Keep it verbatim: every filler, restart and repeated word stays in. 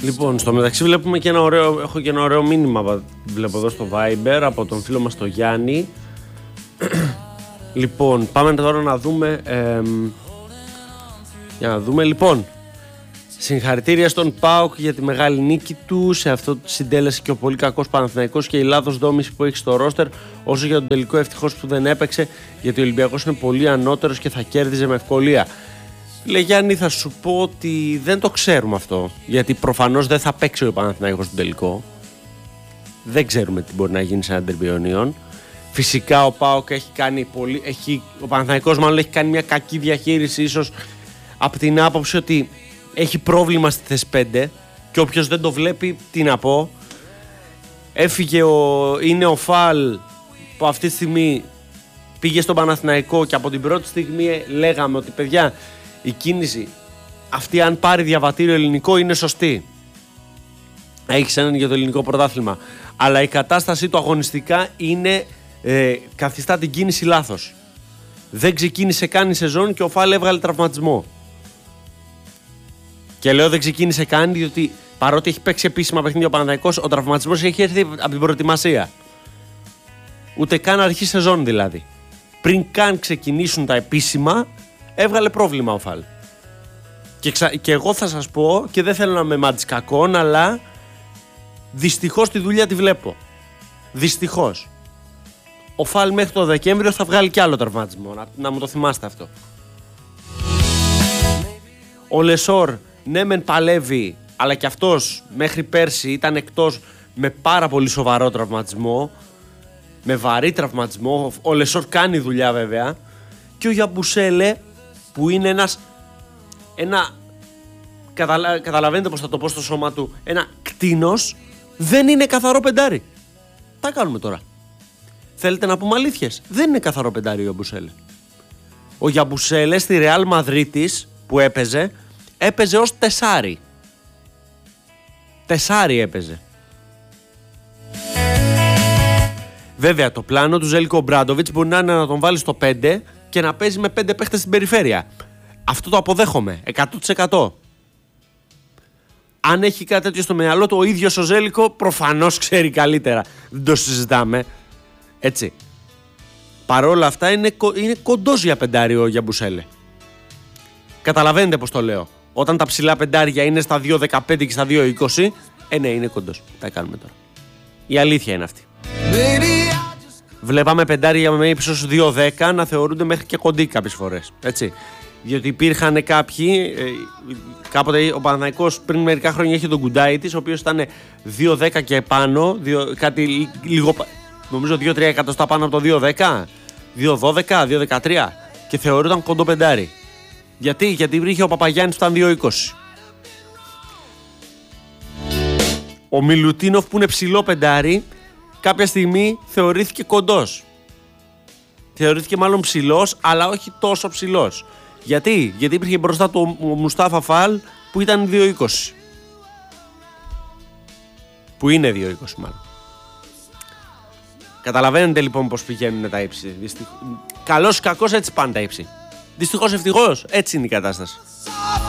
Λοιπόν, στο μεταξύ βλέπουμε και ένα ωραίο, έχω και ένα ωραίο μήνυμα, βλέπω εδώ στο Viber από τον φίλο μας τον Γιάννη. Λοιπόν, πάμε τώρα να δούμε, ε, για να δούμε, λοιπόν, συγχαρητήρια στον ΠΑΟΚ για τη μεγάλη νίκη του. Σε αυτό συντέλεσε και ο πολύ κακός Παναθηναϊκός και η λάθος δόμηση που έχει στο ρόστερ. Όσο για τον τελικό, ευτυχώς που δεν έπαιξε, γιατί ο Ολυμπιακός είναι πολύ ανώτερος και θα κέρδιζε με ευκολία. Φίλε Γιάννη, θα σου πω ότι δεν το ξέρουμε αυτό, γιατί προφανώς δεν θα παίξει ο Παναθηναϊκός στον τελικό. Δεν ξέρουμε τι μπορεί να γίνει σε ένα ντέρμπι Ιωνίων. Φυσικά ο ΠΑΟΚ έχει κάνει πολύ, έχει, ο Παναθηναϊκός μάλλον έχει κάνει μια κακή διαχείριση, ίσως από την άποψη ότι έχει πρόβλημα στη θέση πέντε και όποιος δεν το βλέπει, τι να πω. Έφυγε ο, είναι ο Φαλ που αυτή τη στιγμή πήγε στον Παναθηναϊκό και από την πρώτη στιγμή λέγαμε ότι παιδιά, η κίνηση αυτή αν πάρει διαβατήριο ελληνικό είναι σωστή. Έχεις έναν για το ελληνικό πρωτάθλημα. Αλλά η κατάστασή του αγωνιστικά είναι, ε, καθιστά την κίνηση λάθος. Δεν ξεκίνησε καν η σεζόν και ο Φαλ έβγαλε τραυματισμό. Και λέω δεν ξεκίνησε καν διότι παρότι έχει παίξει επίσημα παιχνίδια ο Παναθηναϊκός, ο τραυματισμός έχει έρθει από την προετοιμασία. Ούτε καν αρχή σεζόν δηλαδή. Πριν καν ξεκινήσουν τα επίσημα, έβγαλε πρόβλημα ο Φαλ. Και, ξα... και εγώ θα σας πω, και δεν θέλω να με μάτς κακόν, αλλά δυστυχώς τη δουλειά τη βλέπω. Δυστυχώς. Ο Φαλ μέχρι το Δεκέμβριο θα βγάλει κι άλλο τραυματισμό. Να, να μου το θυμάστε αυτό. Ο Λεσόρ, ναι μεν παλεύει, αλλά κι αυτός μέχρι πέρσι ήταν εκτός με πάρα πολύ σοβαρό τραυματισμό. Με βαρύ τραυματισμό. Ο Λεσόρ κάνει δουλειά βέβαια. Και ο Γιαμπουσέλε που είναι ένας ένα καταλα, καταλαβαίνετε πως θα το πω στο σώμα του, ένα κτήνος, δεν είναι καθαρό πεντάρι. Τα κάνουμε τώρα. Θέλετε να πούμε αλήθειες? Δεν είναι καθαρό πεντάρι ο Γιαμπουσέλε. Ο Γιαμπουσέλε στη Ρεάλ Μαδρίτης που έπαιζε, έπαιζε ως τεσάρι. Τεσάρι έπαιζε. Βέβαια το πλάνο του Ζέλικο Μπράντοβιτς μπορεί να είναι να τον βάλει στο πέντε και να παίζει με πέντε παίχτες στην περιφέρεια. Αυτό το αποδέχομαι εκατό τοις εκατό. Αν έχει κάτι τέτοιο στο μυαλό του ο ίδιος ο Ζέλικο, προφανώς ξέρει καλύτερα. Δεν το συζητάμε. Έτσι. Παρόλα αυτά είναι, είναι κοντός για πεντάριο για Μπουσέλε. Καταλαβαίνετε πως το λέω. Όταν τα ψηλά πεντάρια είναι στα δύο δεκαπέντε και στα δύο είκοσι, ε ναι, είναι κοντός. Τα κάνουμε τώρα. Η αλήθεια είναι αυτή. Βλέπαμε πεντάρια με ύψος δύο δέκα να θεωρούνται μέχρι και κοντοί κάποιες φορές. Έτσι. Διότι υπήρχαν κάποιοι, ε, κάποτε ο Παναθηναϊκός πριν μερικά χρόνια είχε τον Κουντάιτης, ο οποίος ήταν δύο δέκα και πάνω, δύο, κάτι λίγο, νομίζω δύο τρία εκατοστά πάνω από το δύο δέκα, δύο δώδεκα, δύο δεκατρία και θεωρούνταν κοντό πεντάρι. Γιατί, γιατί υπήρχε ο Παπαγιάννης που ήταν δύο είκοσι. Ο Μιλουτίνοφ που είναι ψηλό πεντάρι, κάποια στιγμή θεωρήθηκε κοντός. Θεωρήθηκε μάλλον ψηλός, αλλά όχι τόσο ψηλός. Γιατί, γιατί υπήρχε μπροστά του ο Μουστάφα Φαλ που ήταν δύο είκοσι. Που είναι δύο είκοσι μάλλον. Καταλαβαίνετε λοιπόν πως πηγαίνουν τα ύψη. Δυστυχ... Καλώς ή κακώς έτσι πάνε τα ύψη. Δυστυχώς ευτυχώς έτσι είναι η κατάσταση.